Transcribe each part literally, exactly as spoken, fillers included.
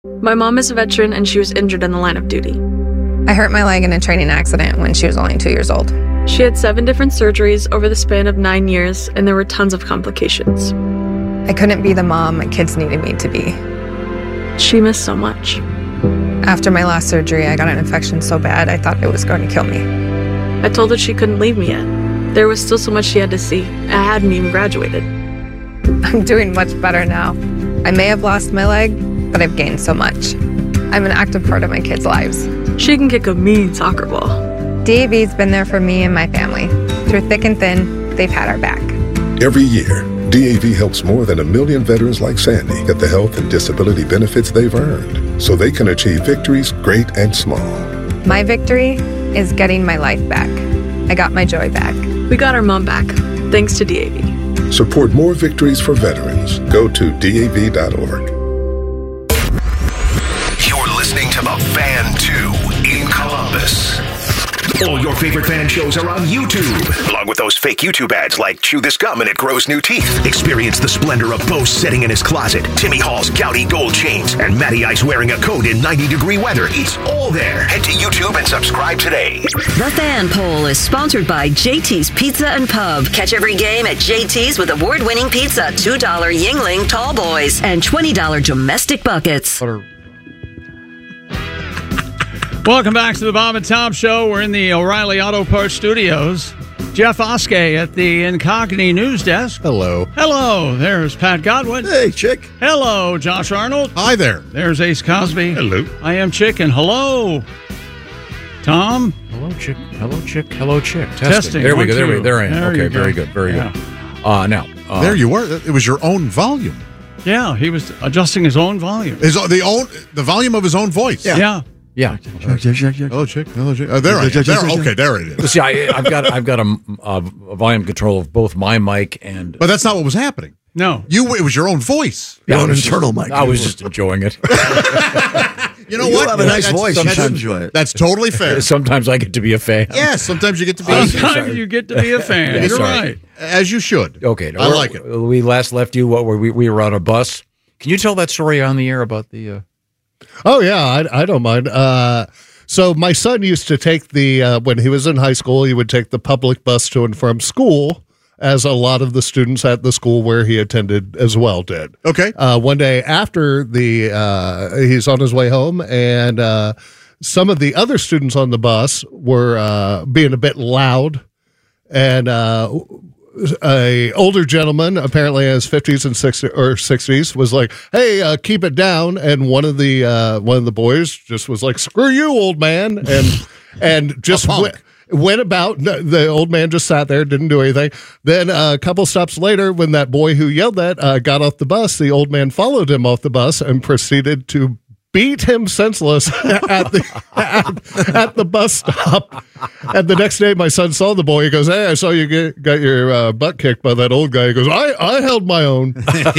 My mom is a veteran and she was injured in the line of duty. I hurt my leg in a training accident when she was only two years old. She had seven different surgeries over the span of nine years, and there were tons of complications. I couldn't be the mom my kids needed me to be. She missed so much. After my last surgery, I got an infection so bad I thought it was going to kill me. I told her she couldn't leave me yet. There was still so much she had to see. I hadn't even graduated. I'm doing much better now. I may have lost my leg, but I've gained so much. I'm an active part of my kids' lives. She can kick a mean soccer ball. D A V's been there for me and my family. Through thick and thin, they've had our back. Every year, D A V helps more than a million veterans like Sandy get the health and disability benefits they've earned so they can achieve victories great and small. My victory is getting my life back. I got my joy back. We got our mom back, thanks to D A V. Support more victories for veterans. Go to D A V dot org. You're listening to The Fan two in Columbus. All your favorite fan shows are on YouTube, along with those fake YouTube ads like Chew This Gum and It Grows New Teeth. Experience the splendor of Bo sitting in his closet, Timmy Hall's gouty gold chains, and Matty Ice wearing a coat in ninety degree weather. It's all there. Head to YouTube and subscribe today. The Fan Poll is sponsored by J T's Pizza and Pub. Catch every game at J T's with award-winning pizza, two dollar Yingling Tall Boys, and twenty dollar domestic buckets. Welcome back to the Bob and Tom Show. We're in the O'Reilly Auto Parts Studios. Jeff Oskey at the Incognito News Desk. Hello. Hello. There's Pat Godwin. Hey, Chick. Hello, Josh Arnold. Hi there. There's Ace Cosby. Hello. I am Chick, and hello, Tom. Hello, Chick. Hello, Chick. Hello, Chick. Testing. Testing. There we One, go. There we two. go. There I am. There Okay, you go. very good. Very Yeah. good. Uh, now, uh, there you were. It was your own volume. Yeah, he was adjusting his own volume. His the own the volume of his own voice. Yeah. yeah. Yeah. Hello, Chick. Hello, Chick. Oh, there I am. There. Okay, there it is. See, I, I've got I've got a, a volume control of both my mic and. But that's not what was happening. No, you. It was your own voice. Your yeah, own internal just, mic. I was just enjoying it. You know you what? have a nice that's, voice. You should enjoy it. That's totally fair. Sometimes I get to be a fan. Yes, sometimes you get to be. Sometimes you get to be a fan. Yeah, You're sorry. right. As you should. Okay, I like it. We last left you. What were we? We were on a bus. Can you tell that story on the air about the? Uh... Oh yeah, I, I don't mind. Uh, so my son used to take the uh, when he was in high school, he would take the public bus to and from school, as a lot of the students at the school where he attended as well did. Okay. Uh, one day after the uh, he's on his way home, and uh, some of the other students on the bus were uh, being a bit loud, and uh, a older gentleman, apparently in his fifties and sixties or sixties, was like, "Hey, uh, keep it down." And one of the uh, one of the boys just was like, "Screw you, old man," and and just went, went about. The old man just sat there, didn't do anything. Then uh, a couple stops later, when that boy who yelled that uh, got off the bus, the old man followed him off the bus and proceeded to beat him senseless at the at, at the bus stop. And the next day, my son saw the boy. He goes, "Hey, I saw you get, got your uh, butt kicked by that old guy." He goes, "I, I held my own." But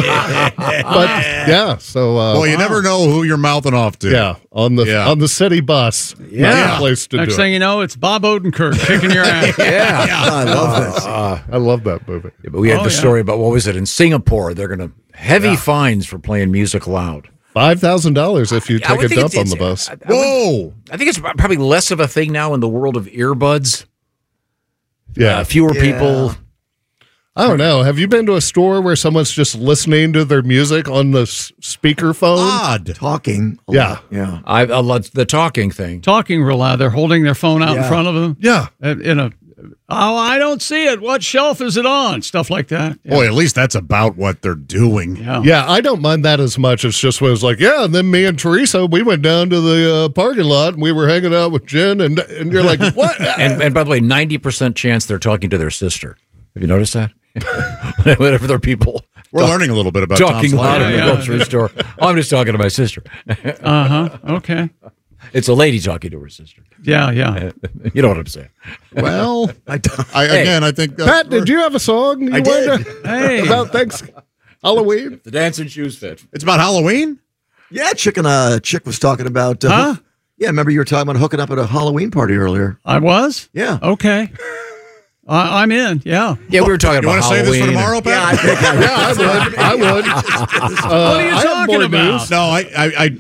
yeah, so uh, well, you wow. never know who you're mouthing off to. Yeah, on the yeah. on the city bus. Yeah, place to next do thing it. you know, it's Bob Odenkirk kicking your ass. yeah. yeah, I love this. Uh, I love that movie. Yeah, but we had oh, the yeah. story about what was it in Singapore? They're going to heavy yeah. fines for playing music loud. Five thousand dollars if you take a dump on the bus. I, I Whoa! Would, I think it's probably less of a thing now in the world of earbuds. Yeah, uh, fewer yeah. people. I don't know. Have you been to a store where someone's just listening to their music on the s- speakerphone? Odd. Talking. Yeah. Lot. Yeah. I, I love the talking thing. Talking real loud. They're holding their phone out Yeah. in front of them. Yeah. In a, oh, I don't see it. What shelf is it on? Stuff like that. Yeah. Boy, at least that's about what they're doing. Yeah. Yeah, I don't mind that as much. It's just when it's like, yeah, and then me and Teresa, we went down to the uh, parking lot and we were hanging out with Jen, and and you're like, what? and, and by the way, ninety percent chance they're talking to their sister. Have you noticed that? Whenever there are people We're talk, learning a little bit about talking Tom's loud life. in the Yeah. grocery store. Oh, I'm just talking to my sister. Uh-huh. Okay. It's a lady talking to her sister. Yeah, yeah. You know what I'm saying. Well, I don't. I, Hey. again, I think. Uh, Pat, did you have a song you I did. wanted to- Hey. about thanks Halloween? The dancing shoes fit. It's about Halloween? Yeah, Chick and uh, Chick was talking about. Uh, Huh? Yeah, remember you were talking about hooking up at a Halloween party earlier. I was? Yeah. Okay. Uh, I'm in. Yeah. Yeah, we were talking You about want to save this for Halloween tomorrow, and- Pat? Yeah, I think I, Yeah, I would. I would. Uh, What are you I have talking more about? news. No, I, I, I